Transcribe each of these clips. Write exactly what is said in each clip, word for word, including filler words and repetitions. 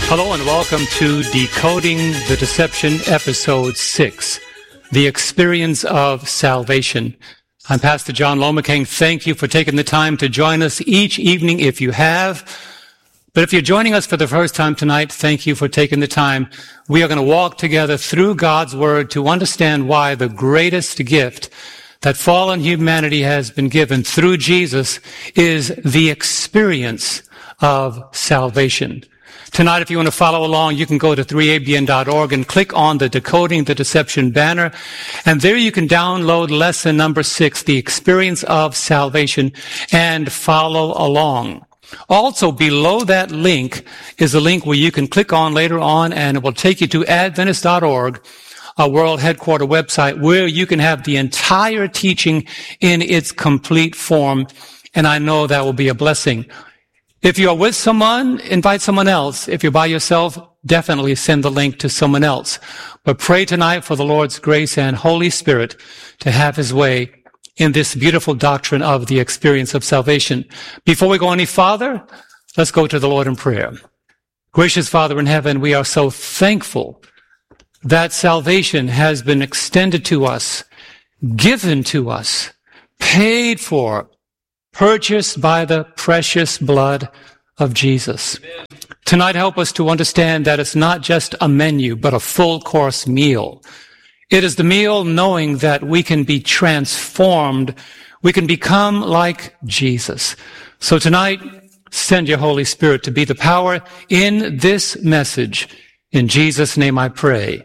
Hello and welcome to Decoding the Deception, Episode six, The Experience of Salvation. I'm Pastor John Lomaking. Thank you for taking the time to join us each evening if you have. But if you're joining us for the first time tonight, thank you for taking the time. We are going to walk together through God's Word to understand why the greatest gift that fallen humanity has been given through Jesus is the experience of salvation. Tonight, if you want to follow along, you can go to three A B N dot org and click on the Decoding the Deception banner. And there you can download lesson number six, The Experience of Salvation, and follow along. Also, below that link is a link where you can click on later on, and it will take you to Adventist dot org, a world headquarter website, where you can have the entire teaching in its complete form. And I know that will be a blessing. If you are with someone, invite someone else. If you're by yourself, definitely send the link to someone else. But pray tonight for the Lord's grace and Holy Spirit to have His way in this beautiful doctrine of the experience of salvation. Before we go any farther, let's go to the Lord in prayer. Gracious Father in heaven, we are so thankful that salvation has been extended to us, given to us, paid for, purchased by the precious blood of Jesus. Amen. Tonight, help us to understand that it's not just a menu, but a full course meal. It is the meal knowing that we can be transformed. We can become like Jesus. So tonight, send your Holy Spirit to be the power in this message. In Jesus' name I pray.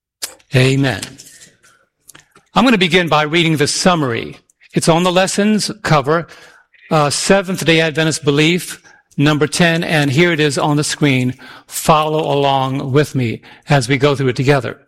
Amen. I'm going to begin by reading the summary. It's on the lessons cover. Uh, Seventh-day Adventist Belief, number ten, and here it is on the screen. Follow along with me as we go through it together.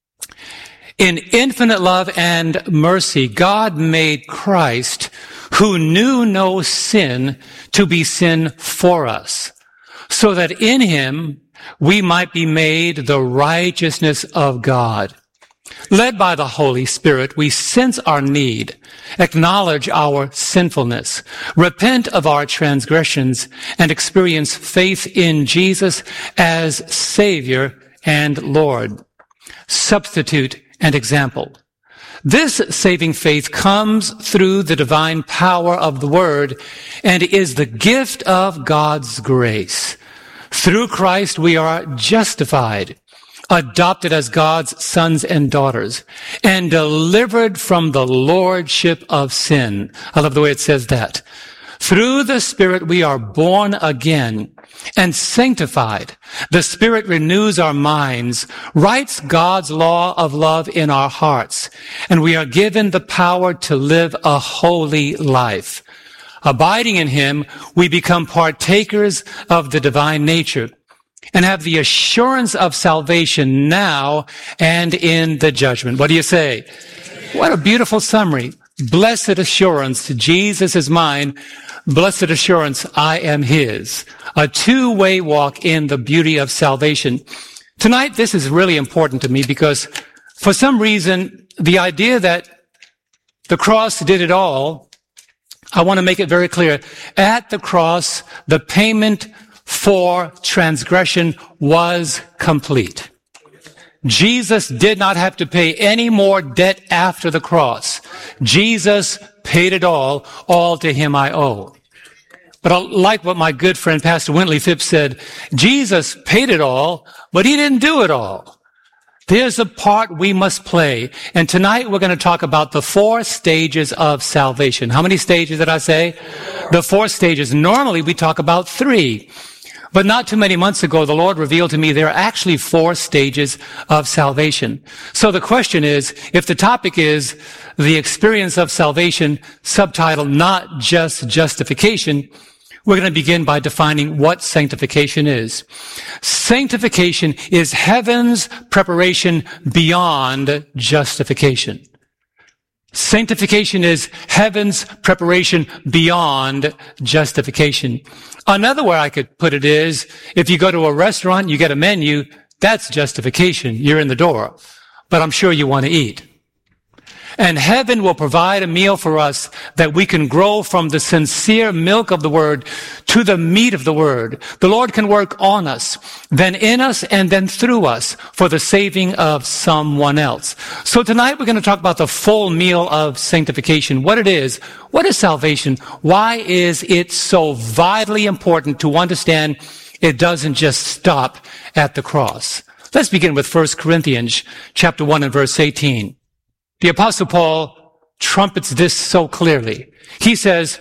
In infinite love and mercy, God made Christ, who knew no sin, to be sin for us, so that in Him we might be made the righteousness of God. Led by the Holy Spirit, we sense our need, acknowledge our sinfulness, repent of our transgressions, and experience faith in Jesus as Savior and Lord, substitute and example. This saving faith comes through the divine power of the Word and is the gift of God's grace. Through Christ, we are justified, adopted as God's sons and daughters, and delivered from the lordship of sin. I love the way it says that. Through the Spirit, we are born again and sanctified. The Spirit renews our minds, writes God's law of love in our hearts, and we are given the power to live a holy life. Abiding in Him, we become partakers of the divine nature and have the assurance of salvation now and in the judgment. What do you say? What a beautiful summary. Blessed assurance, Jesus is mine. Blessed assurance, I am His. A two-way walk in the beauty of salvation. Tonight, this is really important to me because for some reason, the idea that the cross did it all, I want to make it very clear. At the cross, the payment for transgression was complete. Jesus did not have to pay any more debt after the cross. Jesus paid it all. All to Him I owe. But I like what my good friend Pastor Wintley Phipps said. Jesus paid it all, but He didn't do it all. There's a part we must play. And tonight we're going to talk about the four stages of salvation. How many stages did I say? Four. The four stages. Normally we talk about three. But not too many months ago, the Lord revealed to me there are actually four stages of salvation. So the question is, if the topic is the experience of salvation, subtitle, not just justification, we're going to begin by defining what sanctification is. Sanctification is heaven's preparation beyond justification. Sanctification is heaven's preparation beyond justification. Another way I could put it is, if you go to a restaurant, you get a menu, that's justification. You're in the door. But I'm sure you want to eat. And heaven will provide a meal for us that we can grow from the sincere milk of the Word to the meat of the Word. The Lord can work on us then in us, and then through us for the saving of someone else. So tonight we're going to talk about the full meal of sanctification, what it is, what is salvation, why is it so vitally important to understand it doesn't just stop at the cross. Let's begin with First Corinthians chapter one and verse eighteen. The Apostle Paul trumpets this so clearly. He says,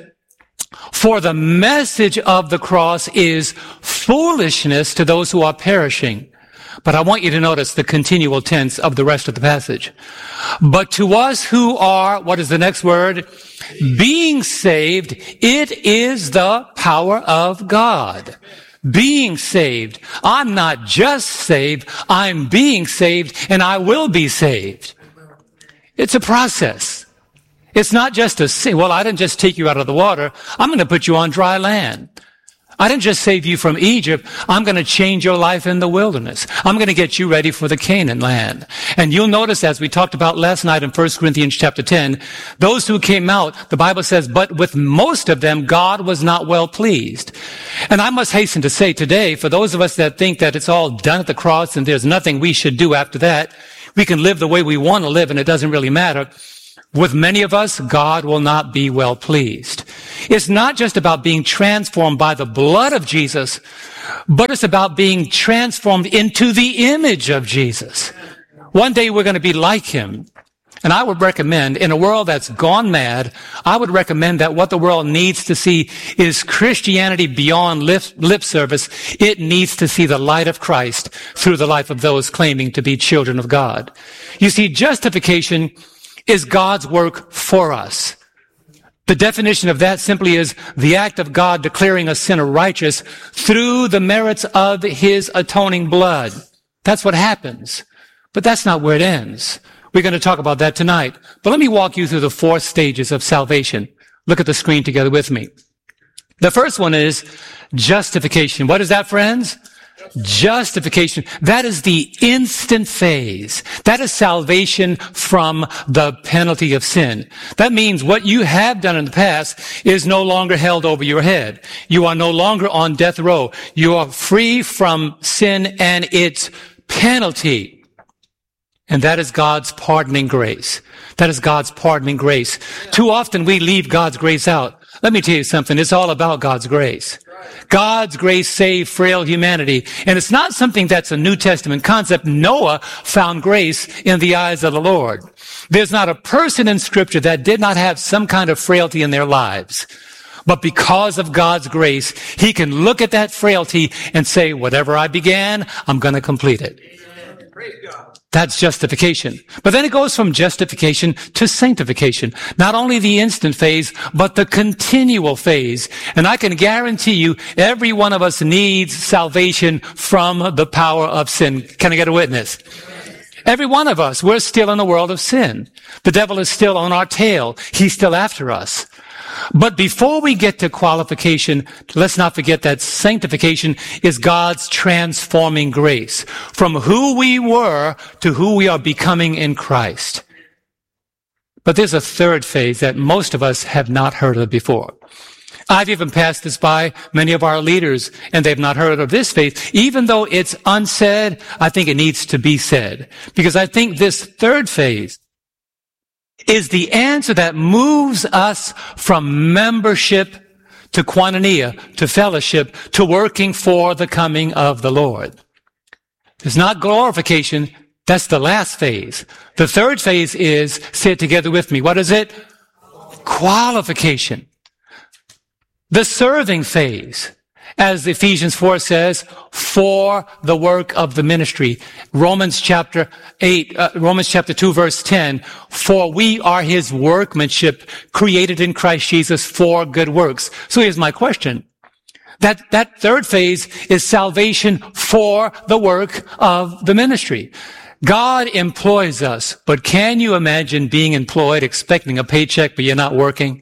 "For the message of the cross is foolishness to those who are perishing." But I want you to notice the continual tense of the rest of the passage. "But to us who are," what is the next word? "Being saved, it is the power of God." Being saved. I'm not just saved, I'm being saved, and I will be saved. It's a process. It's not just a say, well, I didn't just take you out of the water. I'm going to put you on dry land. I didn't just save you from Egypt. I'm going to change your life in the wilderness. I'm going to get you ready for the Canaan land. And you'll notice, as we talked about last night in First Corinthians chapter ten, those who came out, the Bible says, but with most of them, God was not well pleased. And I must hasten to say today, for those of us that think that it's all done at the cross and there's nothing we should do after that, we can live the way we want to live and it doesn't really matter. With many of us, God will not be well pleased. It's not just about being transformed by the blood of Jesus, but it's about being transformed into the image of Jesus. One day we're going to be like him. And I would recommend, in a world that's gone mad, I would recommend that what the world needs to see is Christianity beyond lip, lip service. It needs to see the light of Christ through the life of those claiming to be children of God. You see, justification is God's work for us. The definition of that simply is the act of God declaring a sinner righteous through the merits of his atoning blood. That's what happens. But that's not where it ends. We're going to talk about that tonight. But let me walk you through the four stages of salvation. Look at the screen together with me. The first one is justification. What is that, friends? Justification. That is the instant phase. That is salvation from the penalty of sin. That means what you have done in the past is no longer held over your head. You are no longer on death row. You are free from sin and its penalty. And that is God's pardoning grace. That is God's pardoning grace. Too often we leave God's grace out. Let me tell you something. It's all about God's grace. God's grace saved frail humanity. And it's not something that's a New Testament concept. Noah found grace in the eyes of the Lord. There's not a person in Scripture that did not have some kind of frailty in their lives. But because of God's grace, he can look at that frailty and say, whatever I began, I'm going to complete it. Amen. Praise God. That's justification. But then it goes from justification to sanctification. Not only the instant phase, but the continual phase. And I can guarantee you, every one of us needs salvation from the power of sin. Can I get a witness? Every one of us, we're still in the world of sin. The devil is still on our tail. He's still after us. But before we get to qualification, let's not forget that sanctification is God's transforming grace from who we were to who we are becoming in Christ. But there's a third phase that most of us have not heard of before. I've even passed this by many of our leaders, and they've not heard of this phase. Even though it's unsaid, I think it needs to be said. Because I think this third phase is the answer that moves us from membership to koinonia, to fellowship, to working for the coming of the Lord. It's not glorification. That's the last phase. The third phase is, say it together with me, what is it? Qualification. The serving phase. As Ephesians four says, for the work of the ministry. Romans chapter eight, uh, Romans chapter two verse ten, for we are his workmanship created in Christ Jesus for good works. So here's my question. That, that third phase is salvation for the work of the ministry. God employs us, but can you imagine being employed, expecting a paycheck, but you're not working?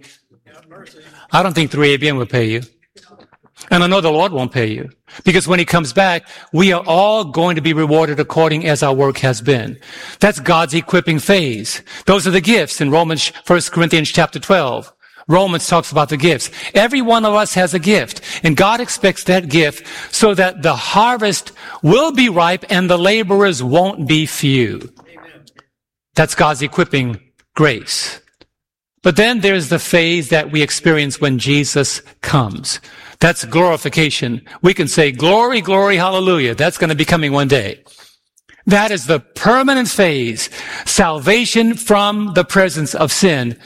I don't think three A B M will pay you. And I know the Lord won't pay you. Because when he comes back, we are all going to be rewarded according as our work has been. That's God's equipping phase. Those are the gifts in Romans, First Corinthians chapter twelve. Romans talks about the gifts. Every one of us has a gift. And God expects that gift so that the harvest will be ripe and the laborers won't be few. Amen. That's God's equipping grace. But then there's the phase that we experience when Jesus comes. That's glorification. We can say, glory, glory, hallelujah. That's going to be coming one day. That is the permanent phase. Salvation from the presence of sin.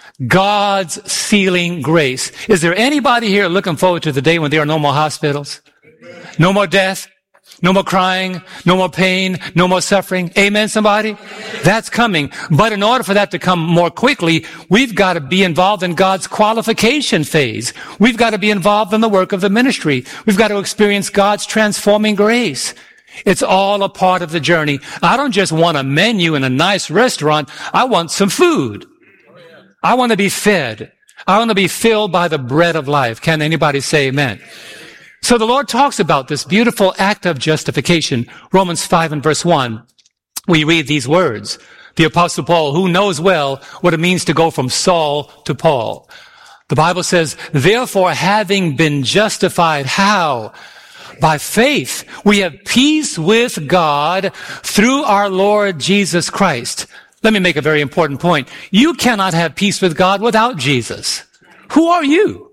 God's sealing grace. Is there anybody here looking forward to the day when there are no more hospitals? No more death? No more crying, no more pain, no more suffering. Amen, somebody? Amen. That's coming. But in order for that to come more quickly, we've got to be involved in God's qualification phase. We've got to be involved in the work of the ministry. We've got to experience God's transforming grace. It's all a part of the journey. I don't just want a menu in a nice restaurant. I want some food. I want to be fed. I want to be filled by the bread of life. Can anybody say amen? So the Lord talks about this beautiful act of justification. Romans five and verse one. We read these words. The Apostle Paul, who knows well what it means to go from Saul to Paul. The Bible says, therefore, having been justified, how? By faith, we have peace with God through our Lord Jesus Christ. Let me make a very important point. You cannot have peace with God without Jesus. Who are you?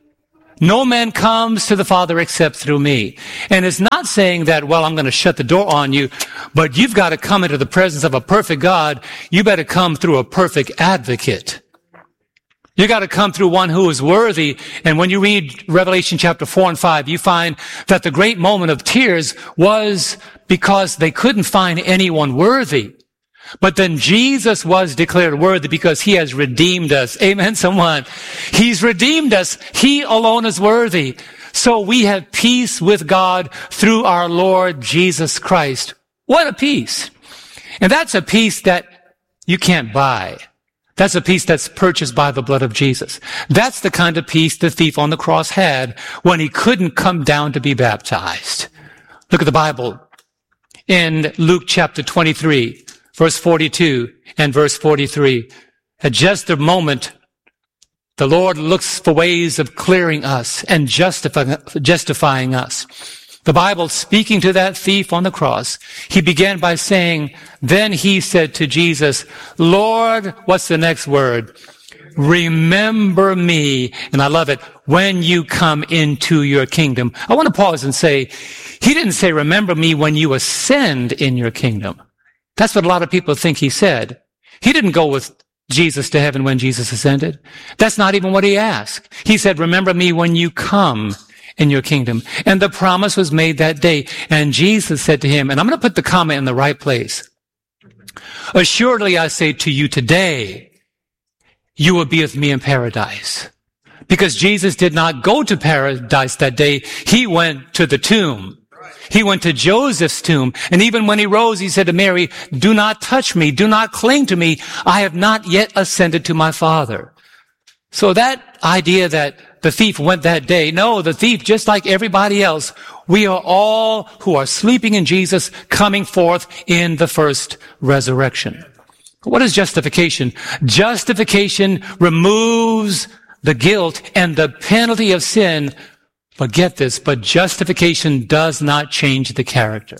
No man comes to the Father except through me. And it's not saying that, well, I'm going to shut the door on you, but you've got to come into the presence of a perfect God. You better come through a perfect advocate. You got to come through one who is worthy. And when you read Revelation chapter four and five, you find that the great moment of tears was because they couldn't find anyone worthy. But then Jesus was declared worthy because he has redeemed us. Amen, someone. He's redeemed us. He alone is worthy. So we have peace with God through our Lord Jesus Christ. What a peace. And that's a peace that you can't buy. That's a peace that's purchased by the blood of Jesus. That's the kind of peace the thief on the cross had when he couldn't come down to be baptized. Look at the Bible in Luke chapter twenty-three. Verse forty-two and verse forty-three. At just the moment, the Lord looks for ways of clearing us and justifying, justifying us. The Bible, speaking to that thief on the cross, he began by saying, then he said to Jesus, Lord, what's the next word? Remember me. And I love it. When you come into your kingdom. I want to pause and say, he didn't say, remember me when you ascend in your kingdom. That's what a lot of people think he said. He didn't go with Jesus to heaven when Jesus ascended. That's not even what he asked. He said, remember me when you come in your kingdom. And the promise was made that day. And Jesus said to him, and I'm going to put the comma in the right place. Assuredly, I say to you today, you will be with me in paradise. Because Jesus did not go to paradise that day. He went to the tomb. He went to Joseph's tomb. And even when he rose, he said to Mary, do not touch me. Do not cling to me. I have not yet ascended to my Father. So that idea that the thief went that day, no, the thief, just like everybody else, we are all who are sleeping in Jesus coming forth in the first resurrection. What is justification? Justification removes the guilt and the penalty of sin. But get this, but justification does not change the character.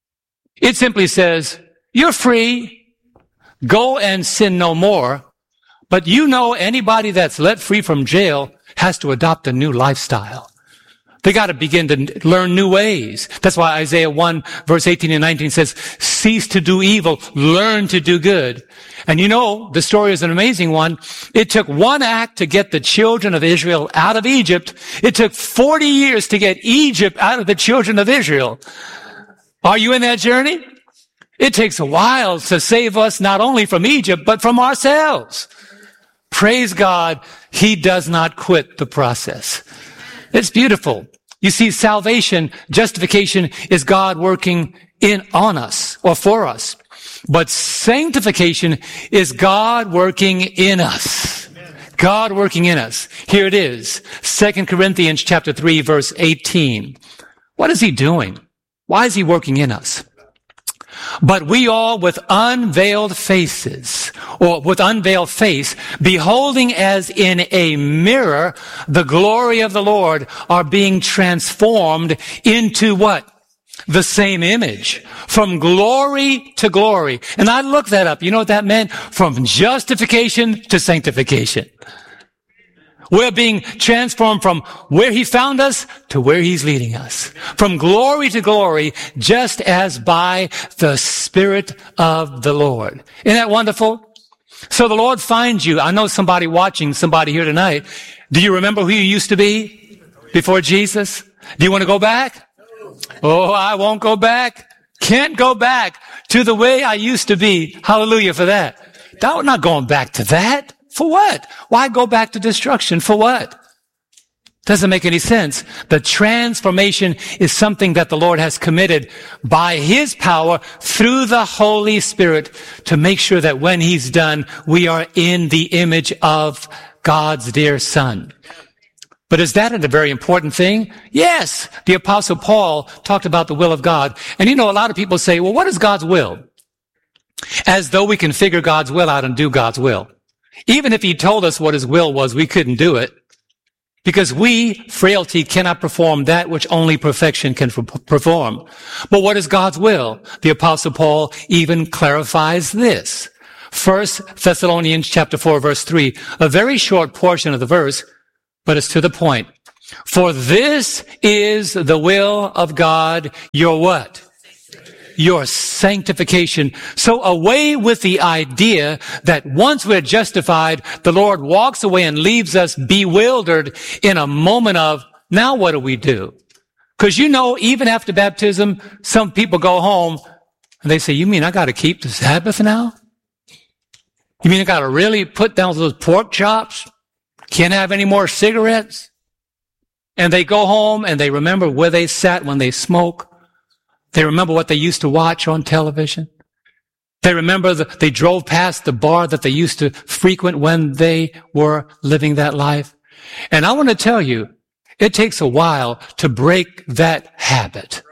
It simply says, you're free, go and sin no more. But you know anybody that's let free from jail has to adopt a new lifestyle. They got to begin to learn new ways. That's why Isaiah one verse eighteen and nineteen says, cease to do evil, learn to do good. And you know, the story is an amazing one. It took one act to get the children of Israel out of Egypt. It took forty years to get Egypt out of the children of Israel. Are you in that journey? It takes a while to save us not only from Egypt, but from ourselves. Praise God, he does not quit the process. It's beautiful. You see, salvation, justification is God working in, on us or for us. But sanctification is God working in us. God working in us. Here it is. Second Corinthians chapter three, verse eighteen. What is he doing? Why is he working in us? But we all with unveiled faces, or with unveiled face, beholding as in a mirror the glory of the Lord, are being transformed into what? The same image. From glory to glory. And I looked that up. You know what that meant? From justification to sanctification. We're being transformed from where he found us to where he's leading us. From glory to glory, just as by the Spirit of the Lord. Isn't that wonderful? So the Lord finds you. I know somebody watching, somebody here tonight. Do you remember who you used to be before Jesus? Do you want to go back? Oh, I won't go back. Can't go back to the way I used to be. Hallelujah for that. I'm not going back to that. For what? Why go back to destruction? For what? Doesn't make any sense. The transformation is something that the Lord has committed by his power through the Holy Spirit to make sure that when he's done, we are in the image of God's dear Son. But is that a very important thing? Yes. The Apostle Paul talked about the will of God. And you know, a lot of people say, well, what is God's will? As though we can figure God's will out and do God's will. Even if he told us what his will was, we couldn't do it. Because we, frailty, cannot perform that which only perfection can perform. But what is God's will? The Apostle Paul even clarifies this. First Thessalonians chapter four, verse three, a very short portion of the verse, but it's to the point. For this is the will of God, your what? Your sanctification. So away with the idea that once we're justified, the Lord walks away and leaves us bewildered in a moment of, now what do we do? Because you know, even after baptism, some people go home and they say, you mean I got to keep the Sabbath now? You mean I got to really put down those pork chops? Can't have any more cigarettes? And they go home and they remember where they sat when they smoke. They remember what they used to watch on television. They remember that they drove past the bar that they used to frequent when they were living that life. And I want to tell you, it takes a while to break that habit.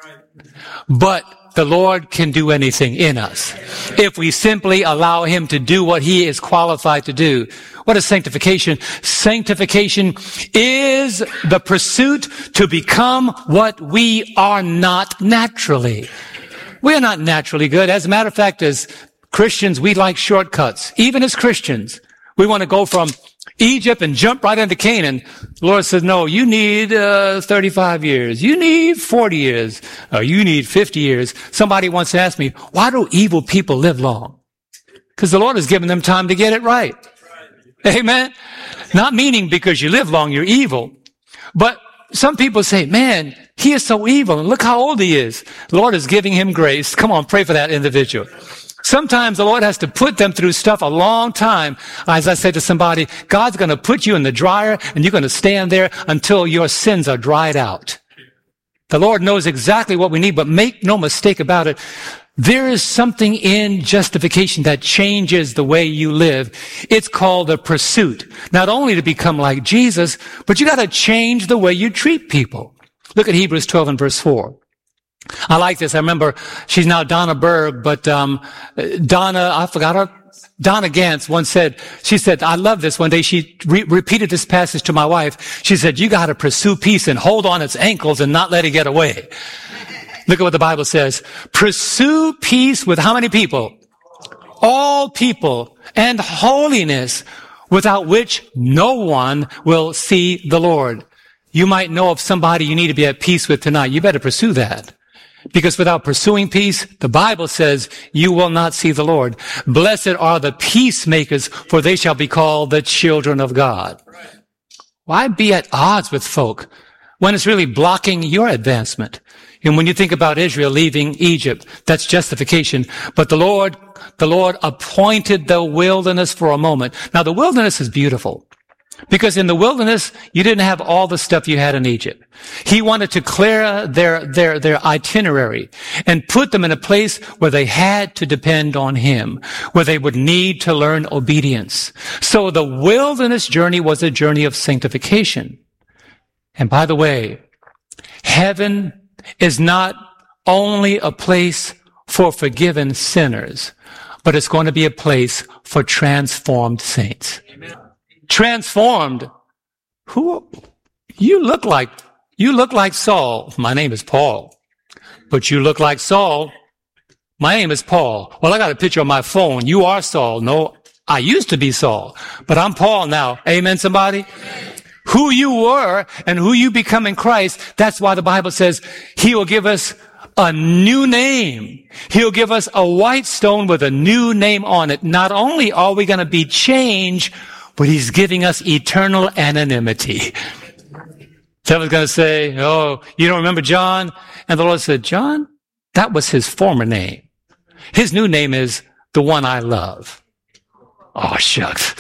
But the Lord can do anything in us if we simply allow him to do what he is qualified to do. What is sanctification? Sanctification is the pursuit to become what we are not naturally. We are not naturally good. As a matter of fact, as Christians, we like shortcuts. Even as Christians, we want to go from Egypt and jump right into Canaan. The Lord says, no, you need uh, thirty-five years. You need forty years. Uh, you need fifty years. Somebody once asked me, why do evil people live long? Because the Lord has given them time to get it right. Amen? Not meaning because you live long, you're evil. But some people say, man, he is so evil, and look how old he is. The Lord is giving him grace. Come on, pray for that individual. Sometimes the Lord has to put them through stuff a long time. As I said to somebody, God's going to put you in the dryer, and you're going to stand there until your sins are dried out. The Lord knows exactly what we need, but make no mistake about it. There is something in justification that changes the way you live. It's called a pursuit. Not only to become like Jesus, but you got to change the way you treat people. Look at Hebrews twelve and verse four. I like this. I remember she's now Donna Berg, but um Donna, I forgot her. Donna Gantz once said, she said, I love this. One day she re- repeated this passage to my wife. She said, you got to pursue peace and hold on its ankles and not let it get away. Look at what the Bible says. Pursue peace with how many people? All people, and holiness, without which no one will see the Lord. You might know of somebody you need to be at peace with tonight. You better pursue that. Because without pursuing peace, the Bible says you will not see the Lord. Blessed are the peacemakers, for they shall be called the children of God. Why be at odds with folk when it's really blocking your advancement? And when you think about Israel leaving Egypt, that's justification. But the Lord, the Lord appointed the wilderness for a moment. Now the wilderness is beautiful. Because in the wilderness, you didn't have all the stuff you had in Egypt. He wanted to clear their, their, their itinerary and put them in a place where they had to depend on him, where they would need to learn obedience. So the wilderness journey was a journey of sanctification. And by the way, heaven is not only a place for forgiven sinners, but it's going to be a place for transformed saints. Amen. Transformed. Who? You look like, you look like Saul. My name is Paul. but you look like Saul. My name is Paul. Well, I got a picture on my phone. You are Saul. No, I used to be Saul, but I'm Paul now. Amen, somebody? Amen. Who you were and who you become in Christ, that's why the Bible says he will give us a new name. He'll give us a white stone with a new name on it. Not only are we going to be changed, but he's giving us eternal anonymity. Someone's going to say, oh, you don't remember John? And the Lord said, John, that was his former name. His new name is the one I love. Oh, shucks.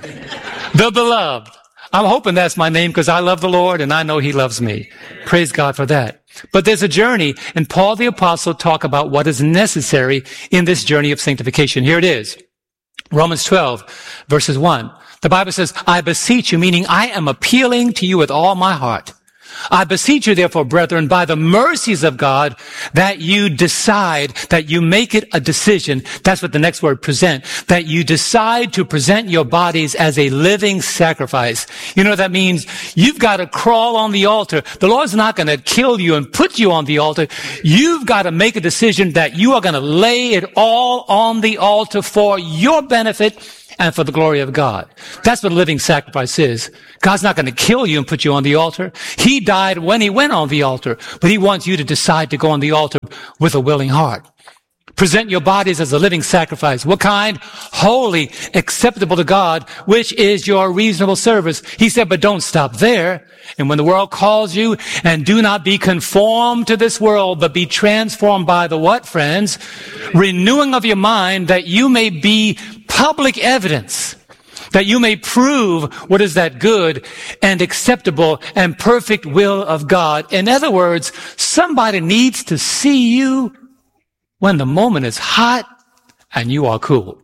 The beloved. I'm hoping that's my name because I love the Lord and I know he loves me. Praise God for that. But there's a journey, and Paul the Apostle talk about what is necessary in this journey of sanctification. Here it is. Romans twelve, verses one. The Bible says, I beseech you, meaning I am appealing to you with all my heart. I beseech you, therefore, brethren, by the mercies of God, that you decide, that you make it a decision. That's what the next word, present. That you decide to present your bodies as a living sacrifice. You know what that means? You've got to crawl on the altar. The Lord's not going to kill you and put you on the altar. You've got to make a decision that you are going to lay it all on the altar for your benefit and for the glory of God. That's what a living sacrifice is. God's not going to kill you and put you on the altar. He died when he went on the altar, but he wants you to decide to go on the altar with a willing heart. Present your bodies as a living sacrifice. What kind? Holy, acceptable to God, which is your reasonable service. He said, but don't stop there. And when the world calls you, and do not be conformed to this world, but be transformed by the what, friends? Renewing of your mind, that you may be public evidence, that you may prove what is that good and acceptable and perfect will of God. In other words, somebody needs to see you when the moment is hot and you are cool.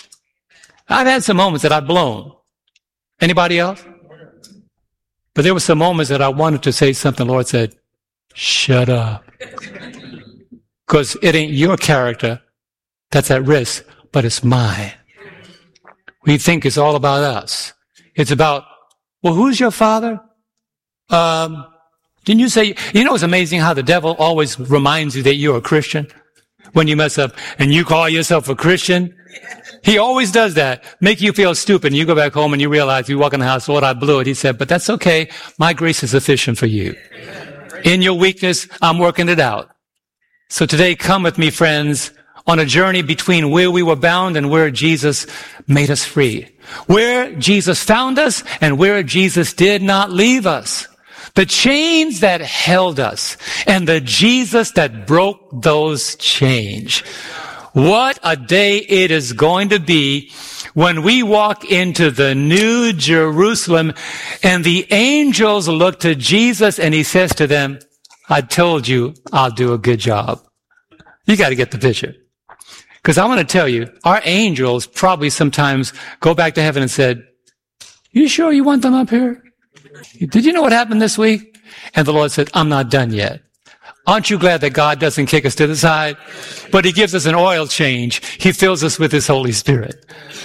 I've had some moments that I've blown. Anybody else? But there were some moments that I wanted to say something. The Lord said, shut up. Because it ain't your character that's at risk, but it's mine. We think it's all about us. It's about, well, who's your father? Um, didn't you say, you know, it's amazing how the devil always reminds you that you're a Christian when you mess up and you call yourself a Christian. He always does that, make you feel stupid. And you go back home and you realize you walk in the house, Lord, I blew it. He said, but that's okay. My grace is sufficient for you. In your weakness, I'm working it out. So today, come with me, friends, on a journey between where we were bound and where Jesus made us free. Where Jesus found us and where Jesus did not leave us. The chains that held us and the Jesus that broke those chains. What a day it is going to be when we walk into the new Jerusalem and the angels look to Jesus and he says to them, I told you I'll do a good job. You got to get the picture. Because I want to tell you, our angels probably sometimes go back to heaven and said, you sure you want them up here? Did you know what happened this week? And the Lord said, I'm not done yet. Aren't you glad that God doesn't kick us to the side? But he gives us an oil change. He fills us with his Holy Spirit.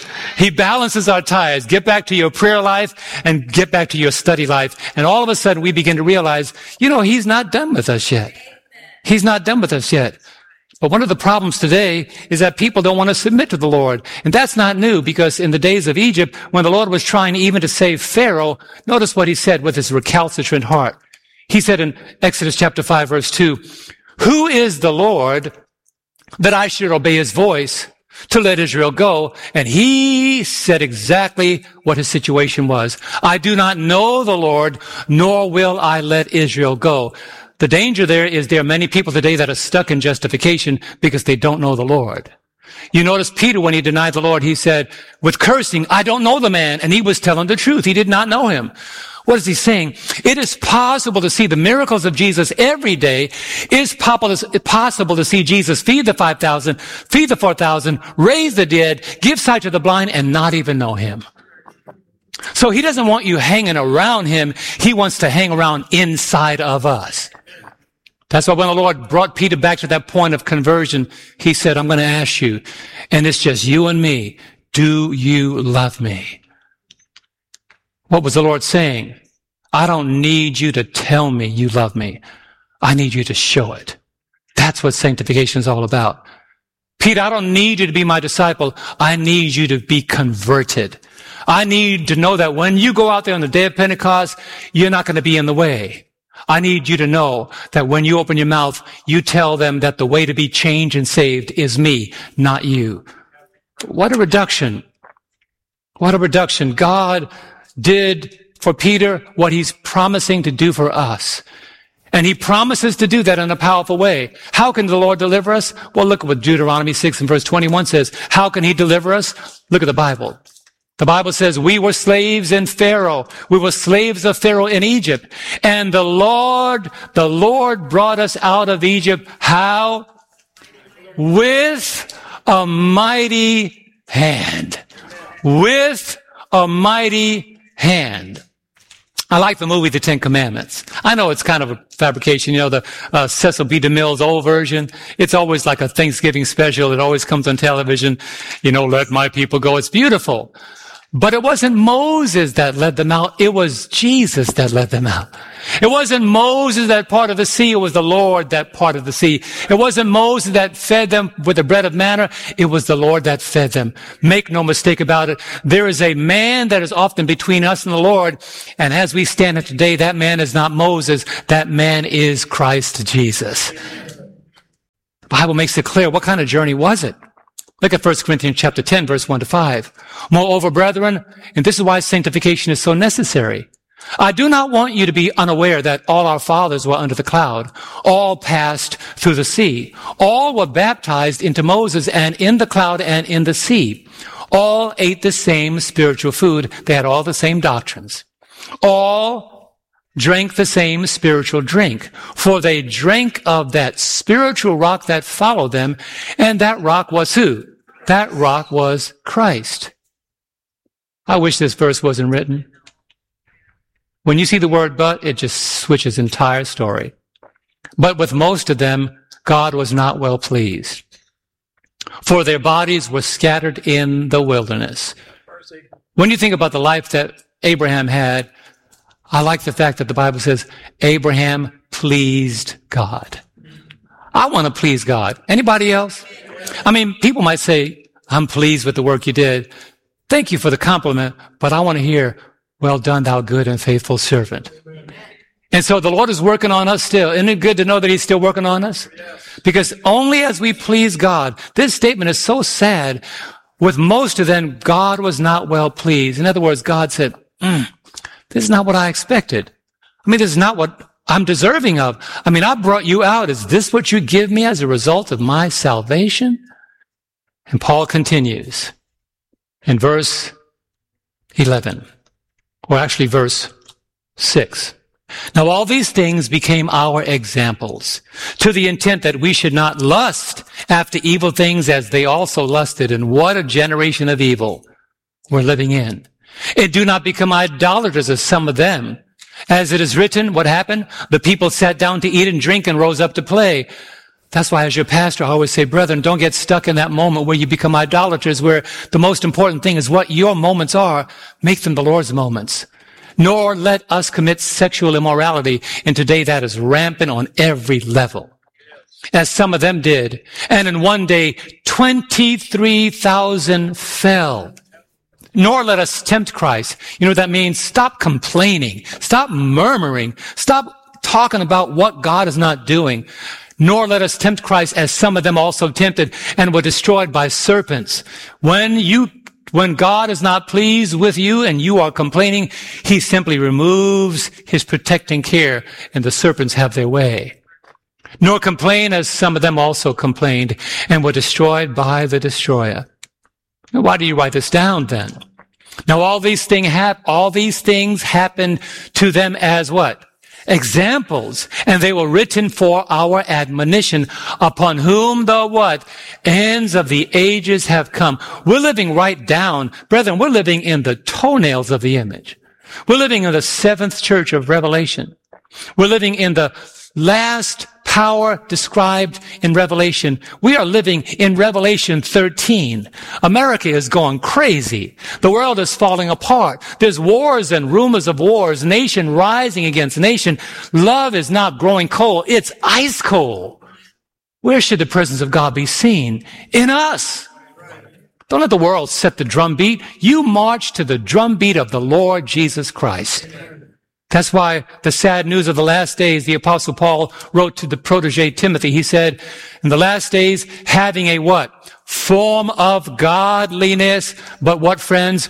He balances our tires. Get back to your prayer life and get back to your study life. And all of a sudden we begin to realize, you know, he's not done with us yet. He's not done with us yet. But one of the problems today is that people don't want to submit to the Lord. And that's not new, because in the days of Egypt, when the Lord was trying even to save Pharaoh, notice what he said with his recalcitrant heart. He said in Exodus chapter five, verse two, who is the Lord that I should obey his voice to let Israel go? And he said exactly what his situation was. I do not know the Lord, nor will I let Israel go. The danger there is there are many people today that are stuck in justification because they don't know the Lord. You notice Peter, when he denied the Lord, he said, with cursing, I don't know the man. And he was telling the truth. He did not know him. What is he saying? It is possible to see the miracles of Jesus every day. It is possible to see Jesus feed the five thousand, feed the four thousand, raise the dead, give sight to the blind, and not even know him. So he doesn't want you hanging around him. He wants to hang around inside of us. That's why when the Lord brought Peter back to that point of conversion, he said, I'm going to ask you, and it's just you and me, do you love me? What was the Lord saying? I don't need you to tell me you love me. I need you to show it. That's what sanctification is all about. Peter, I don't need you to be my disciple. I need you to be converted. I need to know that when you go out there on the day of Pentecost, you're not going to be in the way. I need you to know that when you open your mouth, you tell them that the way to be changed and saved is me, not you. What a reduction. What a reduction. God did for Peter what he's promising to do for us. And he promises to do that in a powerful way. How can the Lord deliver us? Well, look at what Deuteronomy six and verse twenty-one says. How can he deliver us? Look at the Bible. The Bible says, we were slaves in Pharaoh. We were slaves of Pharaoh in Egypt. And the Lord, the Lord brought us out of Egypt. How? With a mighty hand. With a mighty hand. I like the movie, The Ten Commandments. I know it's kind of a fabrication, you know, the uh, Cecil B. DeMille's old version. It's always like a Thanksgiving special. It always comes on television. You know, let my people go. It's beautiful. But it wasn't Moses that led them out. It was Jesus that led them out. It wasn't Moses that parted the sea. It was the Lord that parted the sea. It wasn't Moses that fed them with the bread of manna. It was the Lord that fed them. Make no mistake about it. There is a man that is often between us and the Lord. And as we stand here today, that man is not Moses. That man is Christ Jesus. The Bible makes it clear. What kind of journey was it? Look at First Corinthians chapter ten, verse one to five. Moreover, brethren, and this is why sanctification is so necessary, I do not want you to be unaware that all our fathers were under the cloud. All passed through the sea. All were baptized into Moses and in the cloud and in the sea. All ate the same spiritual food. They had all the same doctrines. All drank the same spiritual drink, for they drank of that spiritual rock that followed them, and that rock was who? That rock was Christ. I wish this verse wasn't written. When you see the word but, it just switches the entire story. But with most of them, God was not well pleased, for their bodies were scattered in the wilderness. When you think about the life that Abraham had, I like the fact that the Bible says Abraham pleased God. I want to please God. Anybody else? I mean, people might say, I'm pleased with the work you did. Thank you for the compliment, but I want to hear, well done, thou good and faithful servant. And so the Lord is working on us still. Isn't it good to know that He's still working on us? Because only as we please God, this statement is so sad. With most of them, God was not well pleased. In other words, God said, mm, this is not what I expected. I mean, this is not what I'm deserving of. I mean, I brought you out. Is this what you give me as a result of my salvation? And Paul continues in verse eleven, or actually verse six. Now all these things became our examples, to the intent that we should not lust after evil things as they also lusted. And what a generation of evil we're living in. And do not become idolaters as some of them. As it is written, what happened? The people sat down to eat and drink and rose up to play. That's why as your pastor, I always say, brethren, don't get stuck in that moment where you become idolaters, where the most important thing is what your moments are. Make them the Lord's moments. Nor let us commit sexual immorality. And today that is rampant on every level, as some of them did. And in one day, twenty-three thousand fell. Nor let us tempt Christ. You know what that means? Stop complaining. Stop murmuring. Stop talking about what God is not doing. Nor let us tempt Christ, as some of them also tempted and were destroyed by serpents. When you, when God is not pleased with you and you are complaining, He simply removes His protecting care and the serpents have their way. Nor complain, as some of them also complained and were destroyed by the destroyer. Now, why do you write this down then? Now all these things hap- all these things happened to them as what? Examples. And they were written for our admonition, upon whom the what? Ends of the ages have come. We're living right down. Brethren, we're living in the toenails of the image. We're living in the seventh church of Revelation. We're living in the last power described in Revelation. We are living in Revelation thirteen. America is going crazy. The world is falling apart. There's wars and rumors of wars, nation rising against nation. Love is not growing cold. It's ice cold. Where should the presence of God be seen? In us. Don't let the world set the drum beat. You march to the drum beat of the Lord Jesus Christ. That's why the sad news of the last days, the Apostle Paul wrote to the protege Timothy. He said, in the last days, having a what? Form of godliness, but what, friends?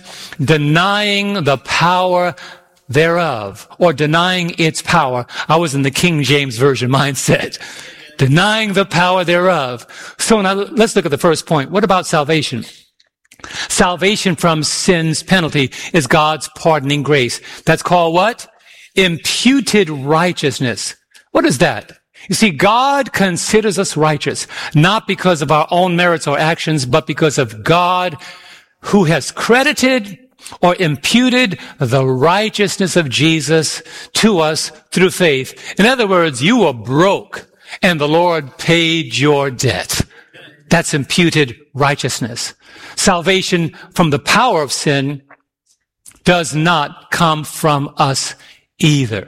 Denying the power thereof, or denying its power. I was in the King James Version mindset. Denying the power thereof. So now let's look at the first point. What about salvation? Salvation from sin's penalty is God's pardoning grace. That's called what? Imputed righteousness. What is that? You see, God considers us righteous, not because of our own merits or actions, but because of God who has credited or imputed the righteousness of Jesus to us through faith. In other words, you were broke and the Lord paid your debt. That's imputed righteousness. Salvation from the power of sin does not come from us either.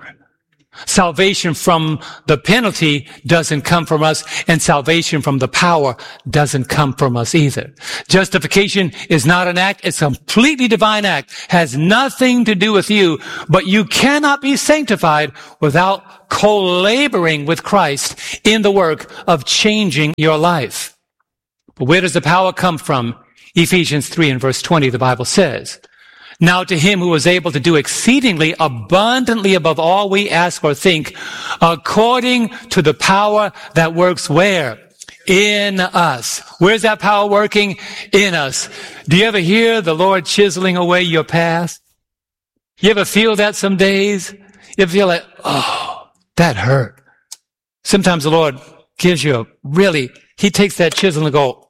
Salvation from the penalty doesn't come from us, and salvation from the power doesn't come from us either. Justification is not an act. It's a completely divine act. Has nothing to do with you, but you cannot be sanctified without co-laboring with Christ in the work of changing your life. But where does the power come from? Ephesians three and verse twenty, the Bible says, now to him who is able to do exceedingly abundantly above all we ask or think, according to the power that works where? In us. Where's that power working? In us. Do you ever hear the Lord chiseling away your past? You ever feel that some days? You ever feel like, oh, that hurt. Sometimes the Lord gives you a really, he takes that chisel and go,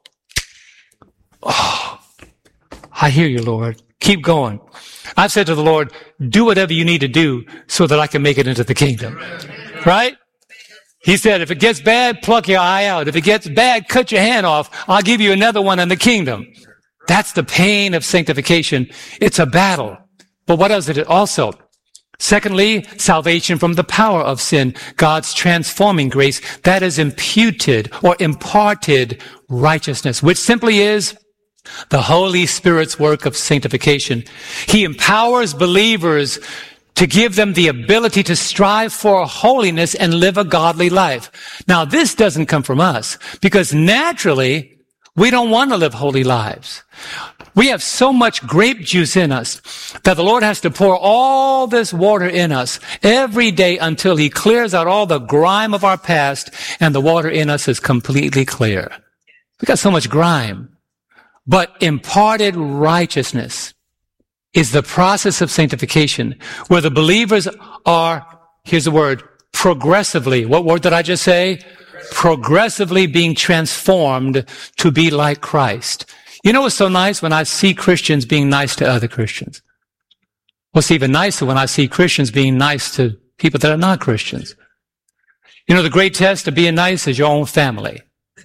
oh, I hear you, Lord. Keep going. I've said to the Lord, do whatever you need to do so that I can make it into the kingdom. Right? He said, if it gets bad, pluck your eye out. If it gets bad, cut your hand off. I'll give you another one in the kingdom. That's the pain of sanctification. It's a battle. But what else is it also? Secondly, salvation from the power of sin. God's transforming grace. That is imputed or imparted righteousness, which simply is the Holy Spirit's work of sanctification. He empowers believers to give them the ability to strive for holiness and live a godly life. Now, this doesn't come from us because naturally we don't want to live holy lives. We have so much grape juice in us that the Lord has to pour all this water in us every day until he clears out all the grime of our past and the water in us is completely clear. We got so much grime. But imparted righteousness is the process of sanctification where the believers are, here's the word, progressively. What word did I just say? Progressively being transformed to be like Christ. You know what's so nice? When I see Christians being nice to other Christians. What's even nicer when I see Christians being nice to people that are not Christians. You know, the great test of being nice is your own family.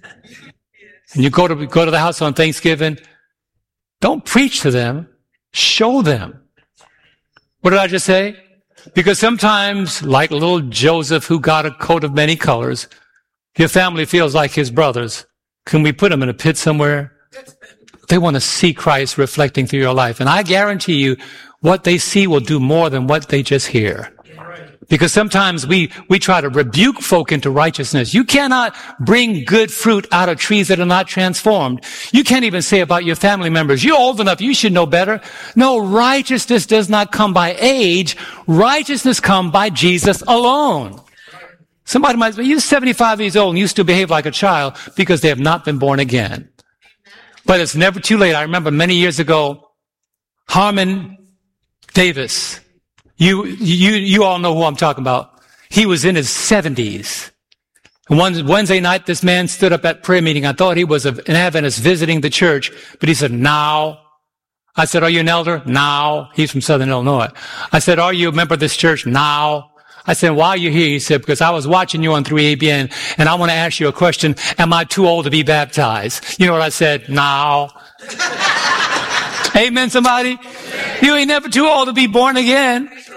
And you go to, go to the house on Thanksgiving, don't preach to them, show them. What did I just say? Because sometimes, like little Joseph who got a coat of many colors, your family feels like his brothers. Can we put them in a pit somewhere? They want to see Christ reflecting through your life. And I guarantee you, what they see will do more than what they just hear. Because sometimes we, we try to rebuke folk into righteousness. You cannot bring good fruit out of trees that are not transformed. You can't even say about your family members, you're old enough, you should know better. No, righteousness does not come by age. Righteousness comes by Jesus alone. Somebody might say, you're seventy-five years old and you still behave like a child because they have not been born again. But it's never too late. I remember many years ago, Harmon Davis, You, you, you all know who I'm talking about. He was in his seventies. And one Wednesday night, this man stood up at prayer meeting. I thought he was an Adventist visiting the church, but he said, now. I said, are you an elder? Now. He's from Southern Illinois. I said, are you a member of this church? Now. I said, why are you here? He said, because I was watching you on three A B N and I want to ask you a question. Am I too old to be baptized? You know what I said? Now. Amen, somebody? You ain't never too old to be born again.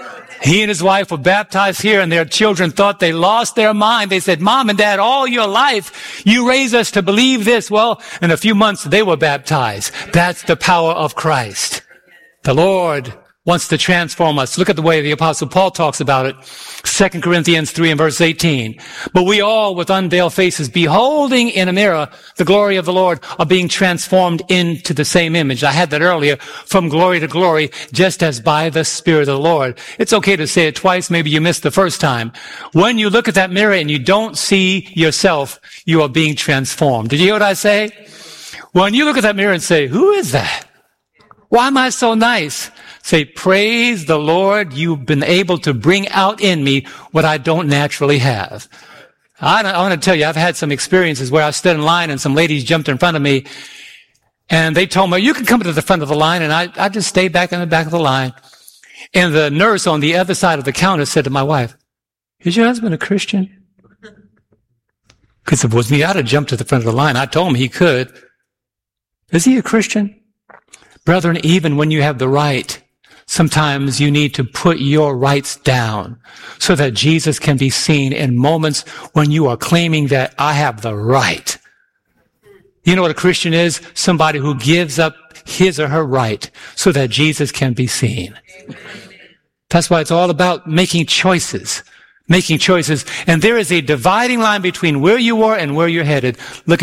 He and his wife were baptized here, and their children thought they lost their mind. They said, Mom and Dad, all your life, you raised us to believe this. Well, in a few months, they were baptized. That's the power of Christ. The Lord wants to transform us. Look at the way the Apostle Paul talks about it. Second Corinthians three and verse eighteen. But we all, with unveiled faces, beholding in a mirror the glory of the Lord, are being transformed into the same image. I had that earlier, from glory to glory, just as by the Spirit of the Lord. It's okay to say it twice. Maybe you missed the first time. When you look at that mirror and you don't see yourself, you are being transformed. Did you hear what I say? When you look at that mirror and say, who is that? Why am I so nice? Say, praise the Lord, you've been able to bring out in me what I don't naturally have. I, I want to tell you, I've had some experiences where I stood in line and some ladies jumped in front of me and they told me, you can come to the front of the line, and I, I just stayed back in the back of the line. And the nurse on the other side of the counter said to my wife, is your husband a Christian? Because if it was me, I'd have jumped to the front of the line. I told him he could. Is he a Christian? Brethren, even when you have the right, sometimes you need to put your rights down so that Jesus can be seen in moments when you are claiming that I have the right. You know what a Christian is? Somebody who gives up his or her right so that Jesus can be seen. That's why it's all about making choices. Making choices. And there is a dividing line between where you are and where you're headed. Look at